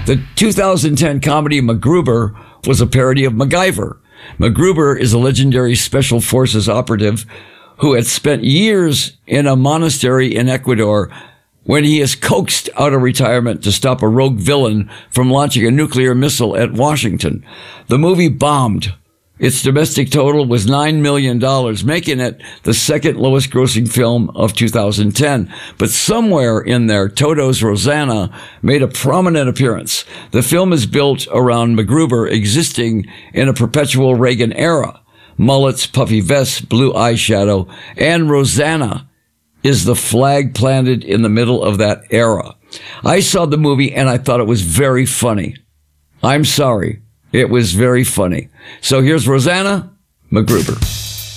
The 2010 comedy MacGruber was a parody of MacGyver. MacGruber is a legendary special forces operative who had spent years in a monastery in Ecuador when he is coaxed out of retirement to stop a rogue villain from launching a nuclear missile at Washington. The movie bombed. Its domestic total was $9 million, making it the second lowest grossing film of 2010. But somewhere in there, Toto's Rosanna made a prominent appearance. The film is built around MacGruber existing in a perpetual Reagan era. Mullets, puffy vests, blue eyeshadow, and Rosanna is the flag planted in the middle of that era. I saw the movie and I thought it was very funny. I'm sorry. It was very funny. So here's Rosanna MacGruber.